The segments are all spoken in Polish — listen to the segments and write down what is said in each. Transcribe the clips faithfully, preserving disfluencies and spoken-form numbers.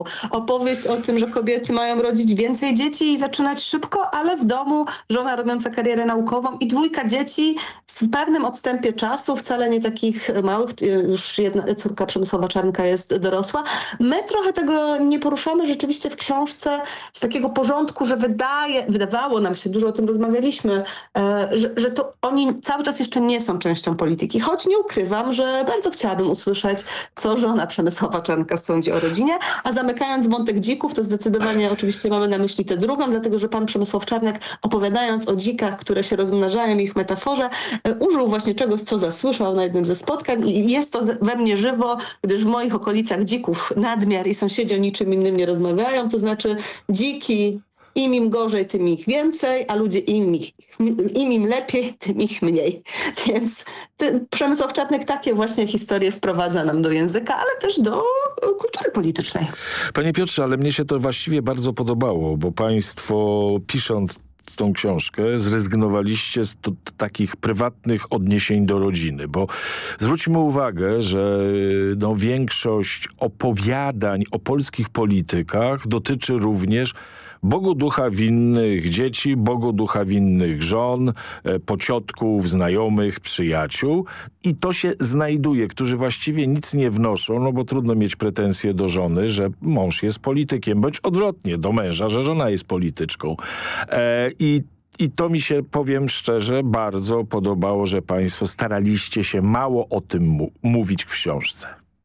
Opowieść o tym, że kobiety mają rodzić więcej dzieci i zaczynać szybko, ale w domu żona robiąca karierę naukową i dwójka dzieci w pewnym odstępie czasu, wcale nie takich małych, już jedna córka Przemysława Czarnka jest dorosła. My trochę tego nie poruszamy rzeczywiście w książce z takiego porządku, że wydaje, wydawało nam się, dużo o tym rozmawialiśmy, że, że to oni cały czas jeszcze nie są częścią polityki. Choć nie ukrywam, że bardzo chciałabym usłyszeć, co żona Przemysława Czarnka sądzi o rodzinie, a zamykając wątek dzików, to zdecydowanie oczywiście mamy na myśli tę drugą, dlatego że pan Przemysław Czarnek, opowiadając o dzikach, które się rozmnażają, ich metaforze, użył właśnie czegoś, co zasłyszał na jednym ze spotkań i jest to we mnie żywo, gdyż w moich okolicach dzików nadmiar i sąsiedzi o niczym innym nie rozmawiają, to znaczy dziki, im im gorzej, tym ich więcej, a ludzie im, ich, im im lepiej, tym ich mniej. Więc ten Przemysław Czarnek takie właśnie historie wprowadza nam do języka, ale też do kultury politycznej. Panie Piotrze, ale mnie się to właściwie bardzo podobało, bo państwo pisząc tą książkę zrezygnowaliście z to, takich prywatnych odniesień do rodziny, bo zwróćmy uwagę, że no, większość opowiadań o polskich politykach dotyczy również Bogu ducha winnych dzieci, Bogu ducha winnych żon, pociotków, znajomych, przyjaciół i to się znajduje, którzy właściwie nic nie wnoszą, no bo trudno mieć pretensje do żony, że mąż jest politykiem, bądź odwrotnie, do męża, że żona jest polityczką. E, i I to mi się, powiem szczerze, bardzo podobało, że państwo staraliście się mało o tym mu mówić w książce.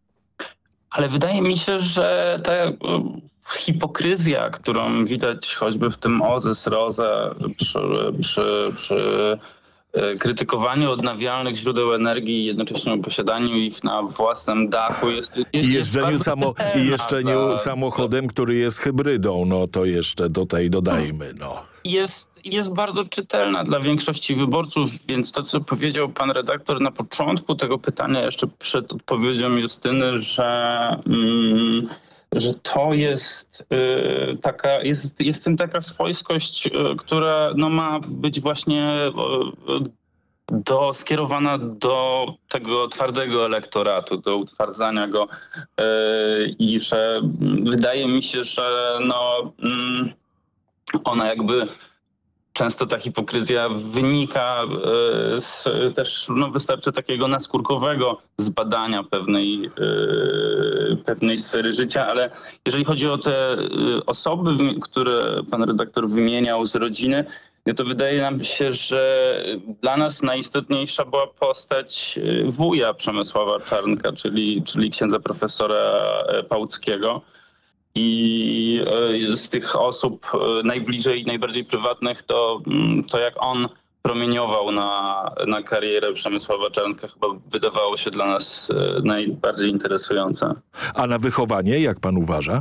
Ale wydaje mi się, że te... hipokryzja, którą widać choćby w tym O Z E S R O Z E przy, przy, przy krytykowaniu odnawialnych źródeł energii i jednocześnie posiadaniu ich na własnym dachu jest... jest I jeżdżeniu, samo, i jeżdżeniu ta, samochodem, który jest hybrydą, no to jeszcze tutaj dodajmy, no. Jest, jest bardzo czytelna dla większości wyborców, więc to, co powiedział pan redaktor na początku tego pytania, jeszcze przed odpowiedzią Justyny, że... Mm, że to jest y, taka, jest, jest w tym taka swojskość, y, która no, ma być właśnie y, do, skierowana do tego twardego elektoratu, do utwardzania go y, i że wydaje mi się, że no, y, ona jakby często ta hipokryzja wynika y, z też, no wystarczy takiego naskórkowego zbadania pewnej, y, pewnej sfery życia, ale jeżeli chodzi o te y, osoby, które pan redaktor wymieniał z rodziny, no to wydaje nam się, że dla nas najistotniejsza była postać wuja Przemysława Czarnka, czyli, czyli księdza profesora Pałuckiego. I z tych osób najbliżej i najbardziej prywatnych, to, to jak on promieniował na, na karierę Przemysława Czarnka, chyba wydawało się dla nas najbardziej interesujące. A na wychowanie, jak pan uważa?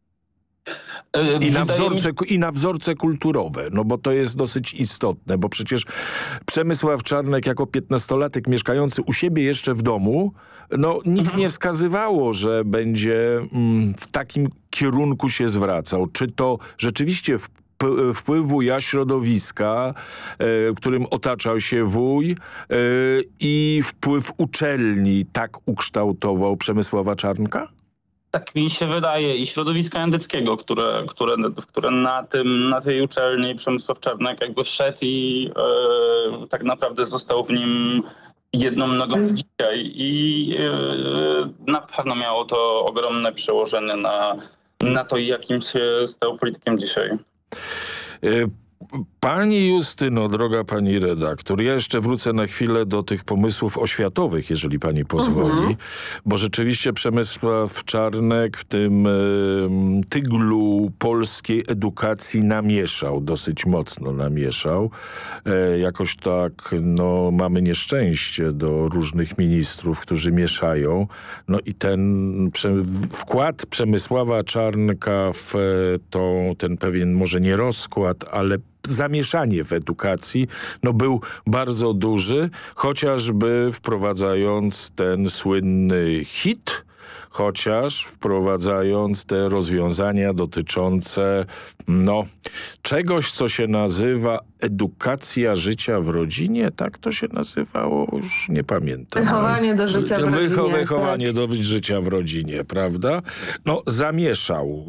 I na, wzorce, mi... I na wzorce kulturowe, no bo to jest dosyć istotne, bo przecież Przemysław Czarnek jako piętnastolatek mieszkający u siebie jeszcze w domu, no nic mhm. nie wskazywało, że będzie mm, w takim kierunku się zwracał. Czy to rzeczywiście w wpływ wuja, środowiska, e, którym otaczał się wuj e, i wpływ uczelni tak ukształtował Przemysława Czarnka? Tak mi się wydaje i środowiska endyckiego, które, które, które na, tym, na tej uczelni Przemysław Czarnek jakby szedł i e, tak naprawdę został w nim jedną nogą dzisiaj i e, na pewno miało to ogromne przełożenie na, na to, jakim się stał politykiem dzisiaj. Pani Justyno, droga pani redaktor, ja jeszcze wrócę na chwilę do tych pomysłów oświatowych, jeżeli pani pozwoli, mhm. bo rzeczywiście Przemysław Czarnek w tym y, tyglu polskiej edukacji namieszał, dosyć mocno namieszał. E, jakoś tak, no, mamy nieszczęście do różnych ministrów, którzy mieszają. No i ten prze, wkład Przemysława Czarnka w tą, ten pewien, może nie rozkład, ale zamieszanie w edukacji no, był bardzo duży, chociażby wprowadzając ten słynny hit chociaż wprowadzając te rozwiązania dotyczące no, czegoś, co się nazywa edukacja życia w rodzinie. Tak to się nazywało? Już nie pamiętam. Wychowanie do życia w rodzinie. Wycho- wychowanie tak. do życia w rodzinie, prawda? No, zamieszał